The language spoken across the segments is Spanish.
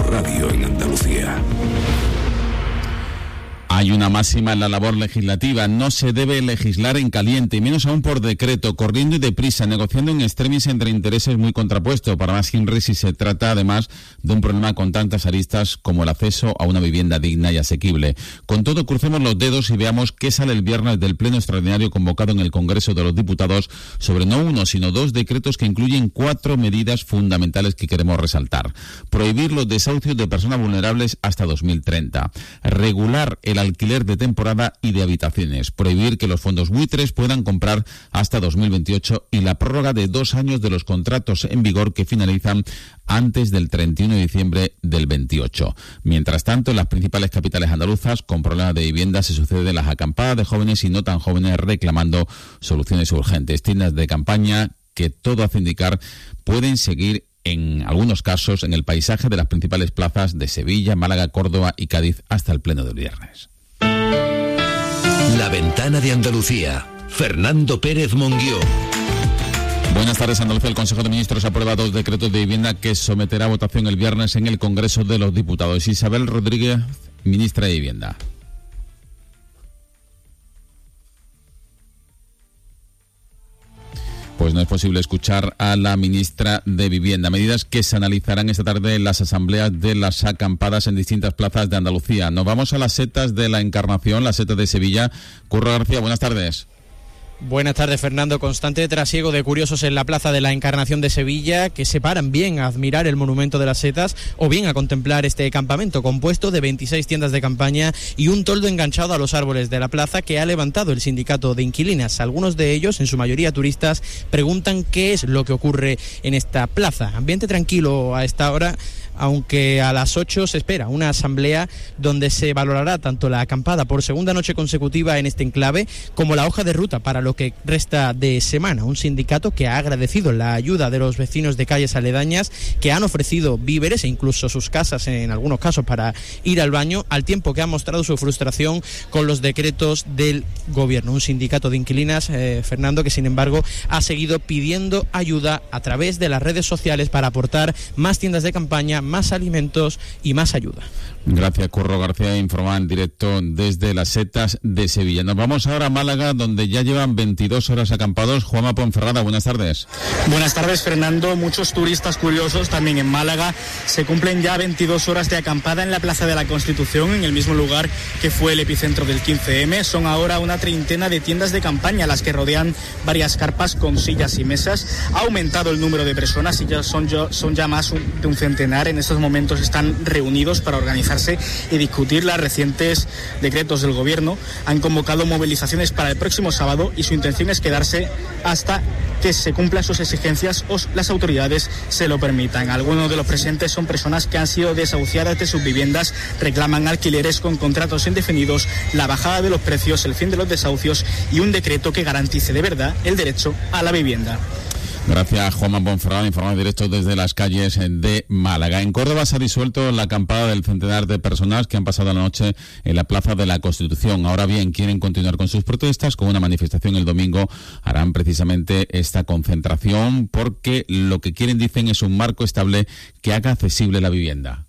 radio en Andalucía. Hay una máxima en la labor legislativa: no se debe legislar en caliente, y menos aún por decreto, corriendo y deprisa, negociando en extremis entre intereses muy contrapuestos. Para más Henry, si se trata además de un problema con tantas aristas como el acceso a una vivienda digna y asequible. Con todo, crucemos los dedos y veamos qué sale el viernes del pleno extraordinario convocado en el Congreso de los Diputados sobre no uno, sino dos decretos que incluyen 4 medidas fundamentales que queremos resaltar. Prohibir los desahucios de personas vulnerables hasta 2030. Regular el alquiler de temporada y de habitaciones. Prohibir que los fondos buitres puedan comprar hasta 2028 y la prórroga de 2 años de los contratos en vigor que finalizan antes del 31 de diciembre del 28. Mientras tanto, en las principales capitales andaluzas, con problemas de vivienda, se suceden las acampadas de jóvenes y no tan jóvenes reclamando soluciones urgentes. Tiendas de campaña que todo hace indicar pueden seguir en algunos casos en el paisaje de las principales plazas de Sevilla, Málaga, Córdoba y Cádiz hasta el pleno del viernes. La ventana de Andalucía. Fernando Pérez Monguió. Buenas tardes, Andalucía. El Consejo de Ministros aprueba 2 decretos de vivienda que someterá a votación el viernes en el Congreso de los Diputados. Isabel Rodríguez, ministra de Vivienda. Pues no es posible escuchar a la ministra de Vivienda. Medidas que se analizarán esta tarde en las asambleas de las acampadas en distintas plazas de Andalucía. Nos vamos a las setas de la Encarnación, las setas de Sevilla. Curro García, buenas tardes. Buenas tardes, Fernando. Constante trasiego de curiosos en la Plaza de la Encarnación de Sevilla, que se paran bien a admirar el monumento de las setas o bien a contemplar este campamento compuesto de 26 tiendas de campaña y un toldo enganchado a los árboles de la plaza que ha levantado el sindicato de inquilinas. Algunos de ellos, en su mayoría turistas, preguntan qué es lo que ocurre en esta plaza. Ambiente tranquilo a esta hora, aunque a las 8 se espera una asamblea donde se valorará tanto la acampada por segunda noche consecutiva en este enclave como la hoja de ruta para lo que resta de semana. Un sindicato que ha agradecido la ayuda de los vecinos de calles aledañas que han ofrecido víveres e incluso sus casas en algunos casos para ir al baño, al tiempo que ha mostrado su frustración con los decretos del gobierno. Un sindicato de inquilinas, Fernando, que sin embargo ha seguido pidiendo ayuda a través de las redes sociales para aportar más tiendas de campaña, más alimentos y más ayuda. Gracias, Curro García, informaba en directo desde las setas de Sevilla. Nos vamos ahora a Málaga, donde ya llevan 22 horas acampados. Juanma Ponferrada, buenas tardes. Buenas tardes, Fernando. Muchos turistas curiosos también en Málaga. Se cumplen ya 22 horas de acampada en la Plaza de la Constitución, en el mismo lugar que fue el epicentro del 15M. Son ahora una treintena de tiendas de campaña las que rodean varias carpas con sillas y mesas. Ha aumentado el número de personas y ya son ya más de un centenar. En estos momentos están reunidos para organizarse y discutir los recientes decretos del gobierno. Han convocado movilizaciones para el próximo sábado y su intención es quedarse hasta que se cumplan sus exigencias o las autoridades se lo permitan. Algunos de los presentes son personas que han sido desahuciadas de sus viviendas, reclaman alquileres con contratos indefinidos, la bajada de los precios, el fin de los desahucios y un decreto que garantice de verdad el derecho a la vivienda. Gracias, Juanma Ponferrada, informando directo desde las calles de Málaga. En Córdoba se ha disuelto la acampada del centenar de personas que han pasado la noche en la Plaza de la Constitución. Ahora bien, quieren continuar con sus protestas. Con una manifestación el domingo harán precisamente esta concentración porque lo que quieren, dicen, es un marco estable que haga accesible la vivienda.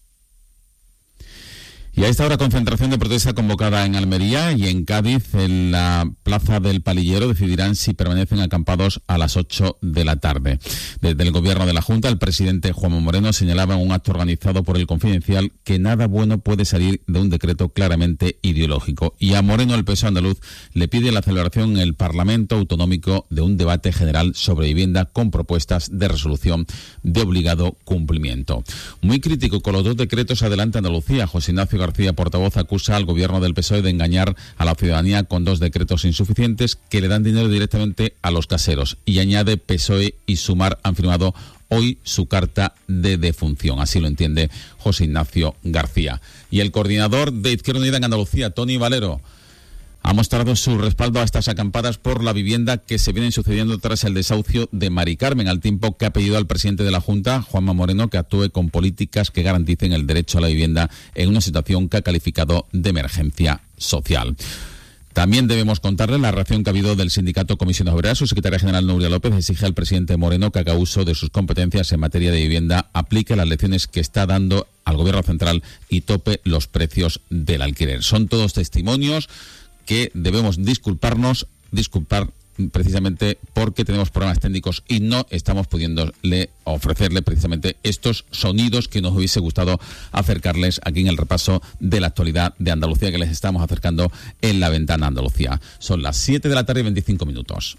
Y a esta hora, concentración de protesta convocada en Almería y en Cádiz. En la Plaza del Palillero decidirán si permanecen acampados a las 8 de la tarde. Desde el Gobierno de la Junta, el presidente Juanma Moreno señalaba en un acto organizado por El Confidencial que nada bueno puede salir de un decreto claramente ideológico. Y a Moreno, el PSOE andaluz, le pide la celebración en el Parlamento Autonómico de un debate general sobre vivienda con propuestas de resolución de obligado cumplimiento. Muy crítico con los 2 decretos adelante Andalucía. José Ignacio García, portavoz, acusa al gobierno del PSOE de engañar a la ciudadanía con 2 decretos insuficientes que le dan dinero directamente a los caseros. Y añade, PSOE y Sumar han firmado hoy su carta de defunción. Así lo entiende José Ignacio García. Y el coordinador de Izquierda Unida en Andalucía, Tony Valero, ha mostrado su respaldo a estas acampadas por la vivienda que se vienen sucediendo tras el desahucio de Mari Carmen, al tiempo que ha pedido al presidente de la Junta, Juanma Moreno, que actúe con políticas que garanticen el derecho a la vivienda en una situación que ha calificado de emergencia social. También debemos contarle la reacción que ha habido del sindicato Comisiones Obreras. Su secretaria general, Nuria López, exige al presidente Moreno que haga uso de sus competencias en materia de vivienda, aplique las lecciones que está dando al Gobierno central y tope los precios del alquiler. Son todos testimonios que debemos disculpar precisamente porque tenemos problemas técnicos y no estamos pudiéndole ofrecerle precisamente estos sonidos que nos hubiese gustado acercarles aquí en el repaso de la actualidad de Andalucía que les estamos acercando en La Ventana Andalucía. Son las 7 de la tarde y 25 minutos.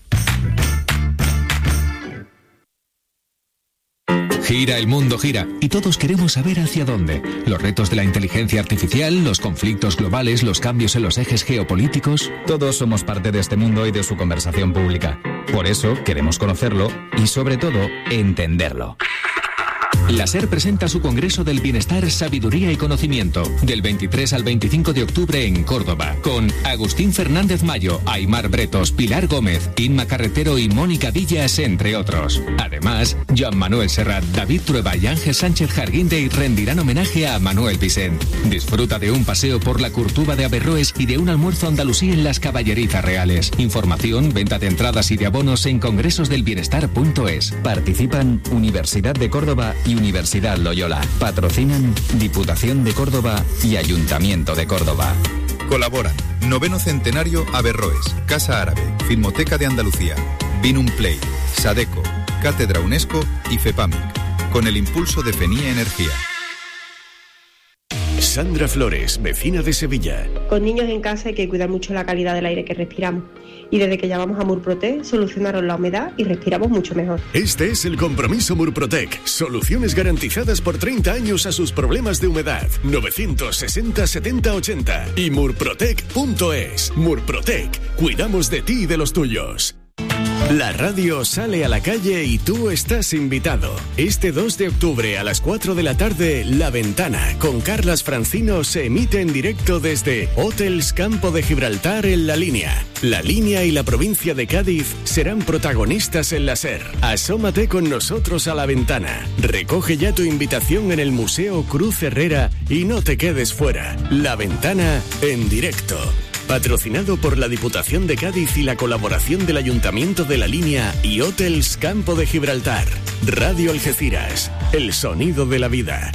Gira, el mundo gira, y todos queremos saber hacia dónde. Los retos de la inteligencia artificial, los conflictos globales, los cambios en los ejes geopolíticos. Todos somos parte de este mundo y de su conversación pública. Por eso queremos conocerlo y, sobre todo, entenderlo. La SER presenta su Congreso del Bienestar, Sabiduría y Conocimiento, del 23 al 25 de octubre en Córdoba, con Agustín Fernández Mayo, Aymar Bretos, Pilar Gómez, Inma Carretero y Mónica Villas, entre otros. Además, Joan Manuel Serrat, David Trueba y Ángel Sánchez Jarguinde rendirán homenaje a Manuel Vicent. Disfruta de un paseo por la Curtuba de Averroes y de un almuerzo andalusí en las Caballerizas Reales. Información, venta de entradas y de abonos en congresosdelbienestar.es. Participan Universidad de Córdoba y Universidad Loyola. Patrocinan Diputación de Córdoba y Ayuntamiento de Córdoba. Colaboran Noveno Centenario Averroes, Casa Árabe, Filmoteca de Andalucía, Vinum Play, Sadeco, Cátedra UNESCO y FEPAMIC, con el impulso de FENIE Energía. Sandra Flores, vecina de Sevilla. Con niños en casa hay que cuidar mucho la calidad del aire que respiramos. Y desde que llamamos a Murprotec, solucionaron la humedad y respiramos mucho mejor. Este es el compromiso Murprotec. Soluciones garantizadas por 30 años a sus problemas de humedad. 960 70 80 y murprotec.es. Murprotec. Cuidamos de ti y de los tuyos. La radio sale a la calle y tú estás invitado. Este 2 de octubre a las 4 de la tarde, La Ventana, con Carlas Francino, se emite en directo desde Hotels Campo de Gibraltar en La Línea. La Línea y la provincia de Cádiz serán protagonistas en la SER. Asómate con nosotros a La Ventana. Recoge ya tu invitación en el Museo Cruz Herrera y no te quedes fuera. La Ventana en directo. Patrocinado por la Diputación de Cádiz y la colaboración del Ayuntamiento de La Línea y Hotels Campo de Gibraltar. Radio Algeciras, el sonido de la vida.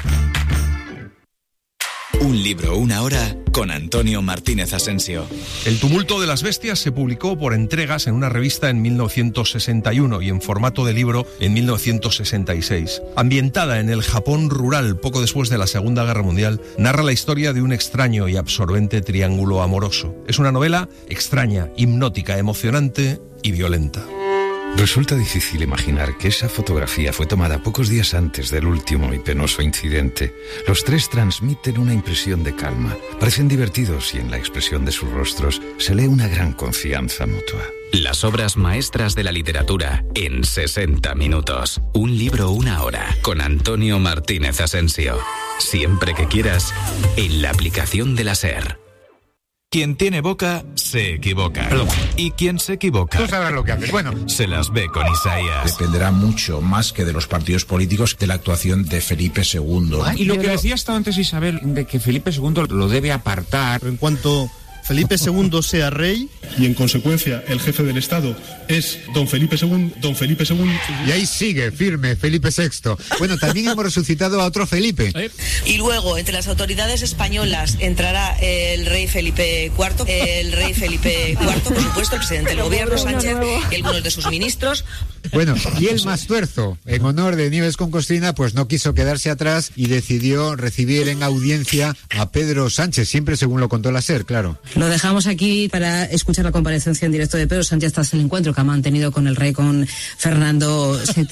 Un libro, una hora, con Antonio Martínez Asensio. El tumulto de las bestias se publicó por entregas en una revista en 1961 y en formato de libro en 1966. Ambientada en el Japón rural poco después de la Segunda Guerra Mundial, narra la historia de un extraño y absorbente triángulo amoroso. Es una novela extraña, hipnótica, emocionante y violenta. Resulta difícil imaginar que esa fotografía fue tomada pocos días antes del último y penoso incidente. Los tres transmiten una impresión de calma, parecen divertidos y en la expresión de sus rostros se lee una gran confianza mutua. Las obras maestras de la literatura en 60 minutos. Un libro, una hora, con Antonio Martínez Asensio. Siempre que quieras, en la aplicación de la SER. Quien tiene boca, se equivoca. Perdón. Y quien se equivoca... Tú sabrás lo que haces. Bueno, se las ve con Isaías. Dependerá mucho, más que de los partidos políticos, de la actuación de Felipe II. Y lo que decía hasta antes Isabel, de que Felipe II lo debe apartar. En cuanto Felipe II sea rey, y en consecuencia el jefe del Estado es don Felipe II. Y ahí sigue firme Felipe VI. Bueno, también hemos resucitado a otro Felipe. Y luego, entre las autoridades españolas entrará el rey Felipe IV, por supuesto, el presidente del gobierno, Sánchez, y algunos de sus ministros. Bueno, y el más tuerzo, en honor de Nieves con Cocina, pues no quiso quedarse atrás y decidió recibir en audiencia a Pedro Sánchez, siempre según lo contó la SER, claro. Lo dejamos aquí para escuchar la comparecencia en directo de Pedro Sánchez tras el encuentro que ha mantenido con el rey, con Fernando VI,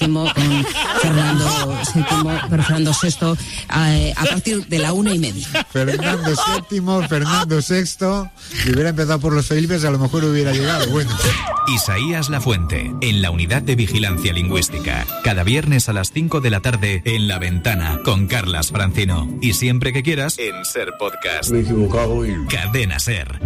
Fernando VI, a partir de la 1:30. Fernando VII, Fernando VI, si hubiera empezado por los Felipes, a lo mejor hubiera llegado, bueno. Isaías Lafuente, en la Unidad de Vigilancia Lingüística. Cada viernes a las 5 de la tarde en La Ventana, con Carlas Francino. Y siempre que quieras, en SER Podcast. Me he equivocado y... Cadena SER.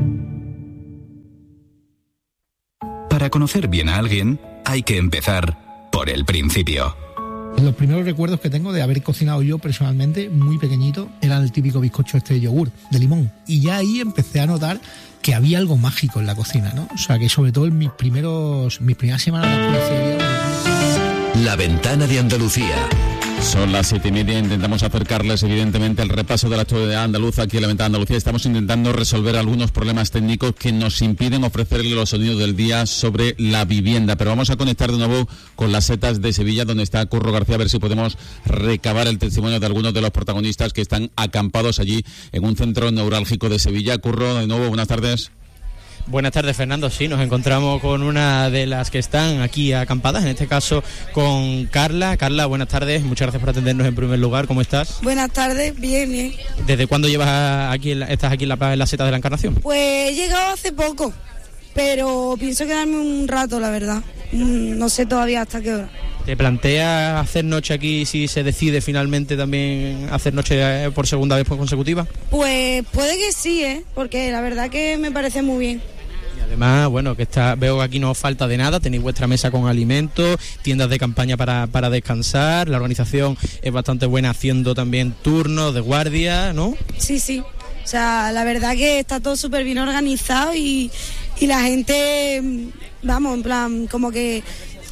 Para conocer bien a alguien, hay que empezar por el principio. Los primeros recuerdos que tengo de haber cocinado yo personalmente, muy pequeñito, era el típico bizcocho de yogur, de limón. Y ya ahí empecé a notar que había algo mágico en la cocina, ¿no? O sea, que sobre todo en mis primeras semanas de experiencia. La Ventana de Andalucía. Son las 7:30, intentamos acercarles evidentemente el repaso de la actualidad andaluza aquí en la Ventana de Andalucía. Estamos intentando resolver algunos problemas técnicos que nos impiden ofrecerle los sonidos del día sobre la vivienda, pero vamos a conectar de nuevo con las setas de Sevilla, donde está Curro García, a ver si podemos recabar el testimonio de algunos de los protagonistas que están acampados allí en un centro neurálgico de Sevilla. Curro, de nuevo, buenas tardes. Buenas tardes, Fernando. Sí, nos encontramos con una de las que están aquí acampadas, en este caso con Carla. Carla, buenas tardes. Muchas gracias por atendernos en primer lugar. ¿Cómo estás? Buenas tardes, bien. ¿Desde cuándo estás aquí en la seta de la Encarnación? Pues he llegado hace poco, pero pienso quedarme un rato, la verdad. No sé todavía hasta qué hora. ¿Te planteas hacer noche aquí si se decide finalmente también hacer noche por segunda vez consecutiva? Pues puede que sí, porque la verdad que me parece muy bien. Y además, bueno, veo que aquí no os falta de nada, tenéis vuestra mesa con alimentos, tiendas de campaña para descansar, la organización es bastante buena haciendo también turnos de guardia, ¿no? Sí. O sea, la verdad que está todo súper bien organizado y la gente, vamos, en plan, como que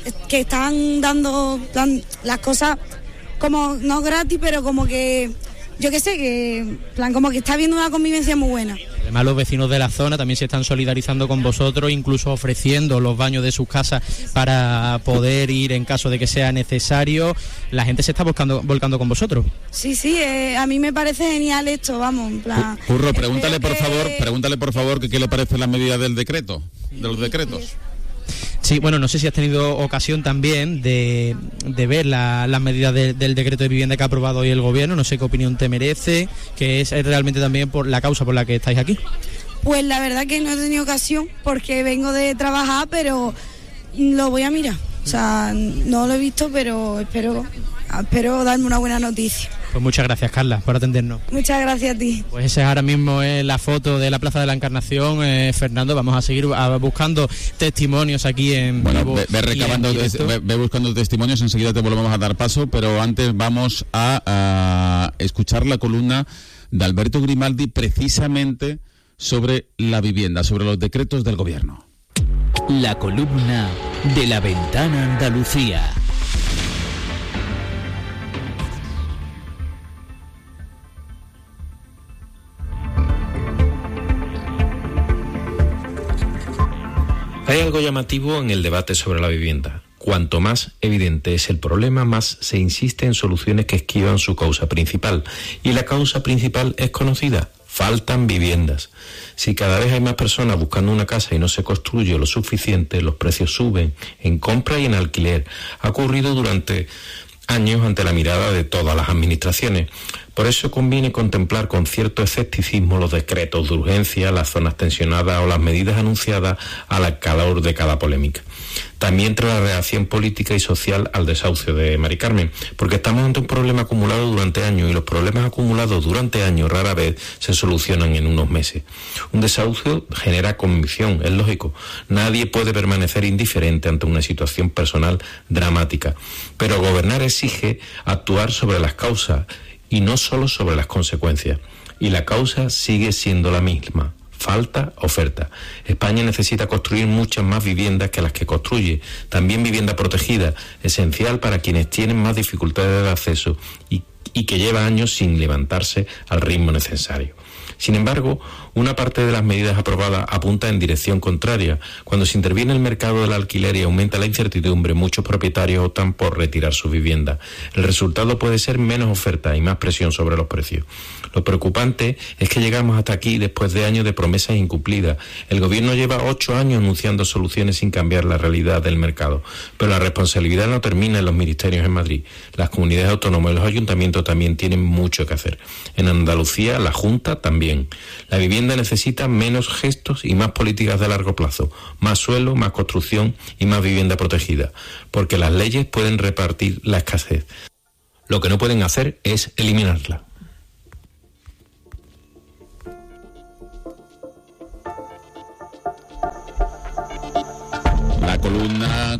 están dando las cosas como no gratis, pero como que yo qué sé, que plan como que está habiendo una convivencia muy buena. Además, los vecinos de la zona también se están solidarizando con vosotros, incluso ofreciendo los baños de sus casas para poder ir en caso de que sea necesario. La gente se está volcando con vosotros. Sí, a mí me parece genial esto, vamos, en plan. Curro, pregúntale por favor qué le parece la medida del decreto, de los decretos. Sí, bueno, no sé si has tenido ocasión también de ver las medidas del decreto de vivienda que ha aprobado hoy el gobierno. No sé qué opinión te merece, que es realmente también por la causa por la que estáis aquí. Pues la verdad que no he tenido ocasión porque vengo de trabajar, pero lo voy a mirar. O sea, no lo he visto, pero espero darme una buena noticia. Pues muchas gracias, Carla, por atendernos. Muchas gracias a ti. Pues esa ahora mismo es la foto de la Plaza de la Encarnación. Fernando, vamos a seguir buscando testimonios aquí en vivo. Ve buscando testimonios, enseguida te volvemos a dar paso, pero antes vamos a escuchar la columna de Alberto Grimaldi precisamente sobre la vivienda, sobre los decretos del gobierno. La columna de la Ventana Andalucía. Hay algo llamativo en el debate sobre la vivienda. Cuanto más evidente es el problema, más se insiste en soluciones que esquivan su causa principal. Y la causa principal es conocida: faltan viviendas. Si cada vez hay más personas buscando una casa y no se construye lo suficiente, los precios suben en compra y en alquiler. Ha ocurrido durante años ante la mirada de todas las administraciones. Por eso conviene contemplar con cierto escepticismo los decretos de urgencia, las zonas tensionadas o las medidas anunciadas al calor de cada polémica. También entre la reacción política y social al desahucio de Mari Carmen, porque estamos ante un problema acumulado durante años y los problemas acumulados durante años rara vez se solucionan en unos meses. Un desahucio genera convicción, es lógico. Nadie puede permanecer indiferente ante una situación personal dramática, pero gobernar exige actuar sobre las causas y no solo sobre las consecuencias. Y la causa sigue siendo la misma: falta oferta. España necesita construir muchas más viviendas que las que construye. También vivienda protegida, esencial para quienes tienen más dificultades de acceso y que lleva años sin levantarse al ritmo necesario. Sin embargo, una parte de las medidas aprobadas apunta en dirección contraria. Cuando se interviene el mercado del alquiler y aumenta la incertidumbre, muchos propietarios optan por retirar su vivienda. El resultado puede ser menos oferta y más presión sobre los precios. Lo preocupante es que llegamos hasta aquí después de años de promesas incumplidas. El gobierno lleva 8 años anunciando soluciones sin cambiar la realidad del mercado. Pero la responsabilidad no termina en los ministerios en Madrid. Las comunidades autónomas y los ayuntamientos también tienen mucho que hacer. En Andalucía, la Junta también. La vivienda necesita menos gestos y más políticas de largo plazo, más suelo, más construcción y más vivienda protegida, porque las leyes pueden repartir la escasez. Lo que no pueden hacer es eliminarla. La columna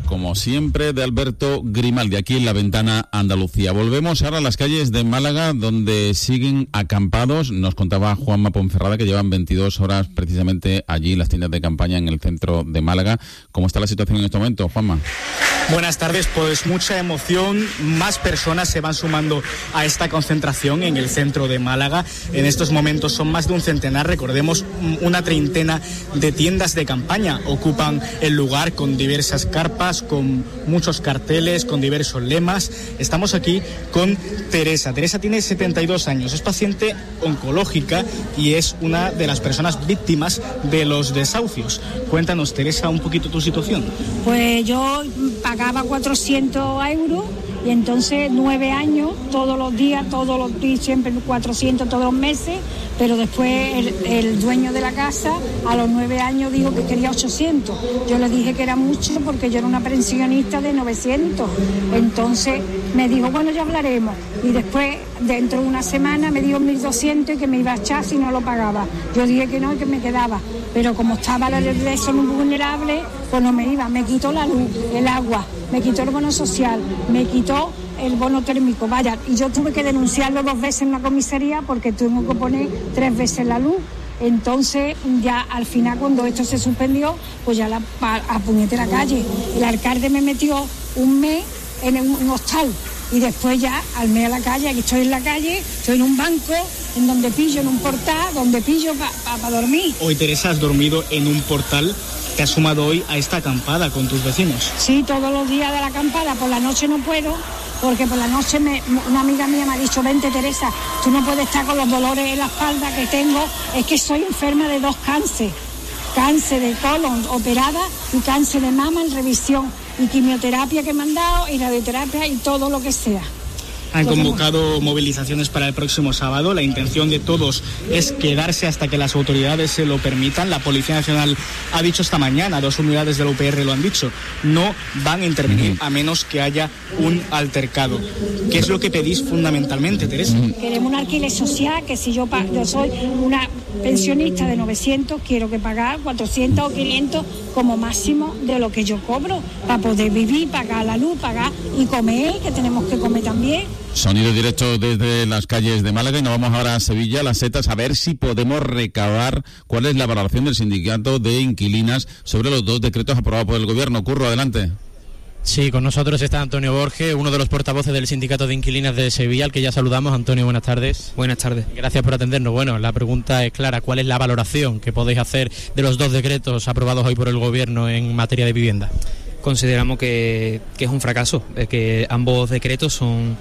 como siempre, de Alberto Grimaldi, aquí en La Ventana Andalucía. Volvemos ahora a las calles de Málaga, donde siguen acampados. Nos contaba Juanma Ponferrada que llevan 22 horas precisamente allí, las tiendas de campaña en el centro de Málaga. ¿Cómo está la situación en este momento, Juanma? Buenas tardes, pues mucha emoción, más personas se van sumando a esta concentración en el centro de Málaga. En estos momentos son más de un centenar, recordemos, una treintena de tiendas de campaña ocupan el lugar con diversas carpas, con muchos carteles, con diversos lemas. Estamos aquí con Teresa. Teresa tiene 72 años, es paciente oncológica y es una de las personas víctimas de los desahucios. Cuéntanos, Teresa, un poquito tu situación. Pues yo pagaba 400 euros y entonces 9 años, todos los días, siempre 400 todos los meses, pero después el dueño de la casa a los 9 años dijo que quería 800. Yo le dije que era mucho porque yo era una pensionista de 900. Entonces me dijo, bueno, ya hablaremos. Y después, dentro de una semana, me dio 1.200 y que me iba a echar si no lo pagaba. Yo dije que no y que me quedaba. Pero como estaba la regreso muy vulnerable, pues no me iba. Me quitó la luz, el agua, me quitó el bono social, me quitó el bono térmico, vaya, y yo tuve que denunciarlo 2 veces en la comisaría porque tuve que poner 3 veces la luz. Entonces ya al final, cuando esto se suspendió, pues ya apuñeté la calle. El alcalde me metió un mes en un hostal y después ya al mes a la calle. Aquí estoy en la calle, estoy en un banco, en donde pillo, en un portal, donde pillo para dormir. Hoy, Teresa, has dormido en un portal. ¿Te has sumado hoy a esta acampada con tus vecinos? Sí, todos los días de la acampada. Por la noche no puedo, porque por la noche una amiga mía me ha dicho, vente, Teresa, tú no puedes estar con los dolores en la espalda que tengo. Es que soy enferma de 2 cánceres. Cáncer de colon operada y cáncer de mama en revisión. Y quimioterapia que me han dado, y radioterapia y todo lo que sea. Han convocado movilizaciones para el próximo sábado. La intención de todos es quedarse hasta que las autoridades se lo permitan. La Policía Nacional ha dicho esta mañana, 2 unidades de la UPR lo han dicho, no van a intervenir a menos que haya un altercado. ¿Qué es lo que pedís fundamentalmente, Teresa? Queremos un alquiler social, que si yo soy una pensionista de 900, quiero que pagar 400 o 500 como máximo de lo que yo cobro, para poder vivir, pagar la luz, pagar y comer, que tenemos que comer también. Sonido directo desde las calles de Málaga y nos vamos ahora a Sevilla, Las Setas, a ver si podemos recabar cuál es la valoración del sindicato de inquilinas sobre los 2 decretos aprobados por el gobierno. Curro, adelante. Sí, con nosotros está Antonio Borges, uno de los portavoces del Sindicato de Inquilinas de Sevilla, al que ya saludamos. Antonio, buenas tardes. Buenas tardes. Gracias por atendernos. Bueno, la pregunta es clara. ¿Cuál es la valoración que podéis hacer de los 2 decretos aprobados hoy por el Gobierno en materia de vivienda? Consideramos que es un fracaso, que ambos decretos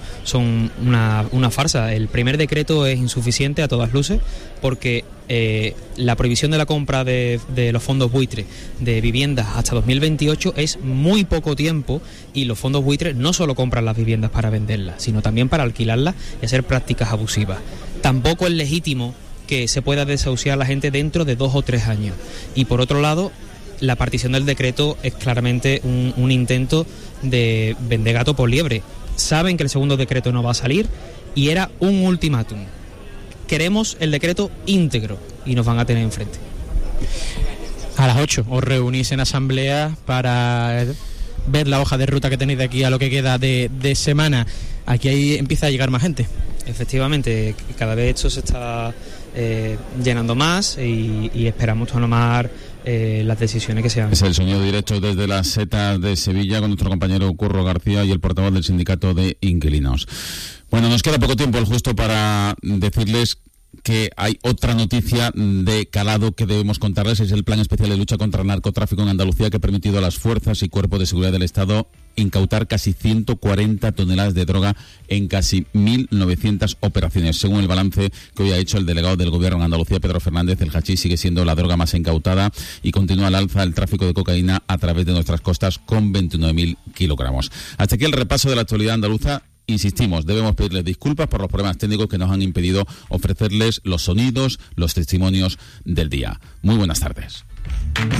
son una farsa. El primer decreto es insuficiente a todas luces porque la prohibición de la compra de los fondos buitres de viviendas hasta 2028 es muy poco tiempo, y los fondos buitres no solo compran las viviendas para venderlas, sino también para alquilarlas y hacer prácticas abusivas. Tampoco es legítimo que se pueda desahuciar a la gente dentro de 2 o 3 años. Y por otro lado, la partición del decreto es claramente un intento de vender gato por liebre. Saben que el segundo decreto no va a salir y era un ultimátum. Queremos el decreto íntegro y nos van a tener enfrente. A las 8 os reunís en asamblea para ver la hoja de ruta que tenéis de aquí a lo que queda de semana. Aquí ahí empieza a llegar más gente. Efectivamente, cada vez esto se está llenando más y esperamos tomar las decisiones que sean. Es el sonido directo desde Las Setas de Sevilla con nuestro compañero Curro García y el portavoz del sindicato de inquilinos. Bueno, nos queda poco tiempo, el justo, para decirles que hay otra noticia de calado que debemos contarles. Es el Plan Especial de Lucha contra el Narcotráfico en Andalucía, que ha permitido a las fuerzas y cuerpos de seguridad del Estado incautar casi 140 toneladas de droga en casi 1.900 operaciones. Según el balance que hoy ha hecho el delegado del Gobierno en Andalucía, Pedro Fernández, el hachís sigue siendo la droga más incautada y continúa al alza el tráfico de cocaína a través de nuestras costas con 29.000 kilogramos. Hasta aquí el repaso de la actualidad andaluza. Insistimos, debemos pedirles disculpas por los problemas técnicos que nos han impedido ofrecerles los sonidos, los testimonios del día. Muy buenas tardes.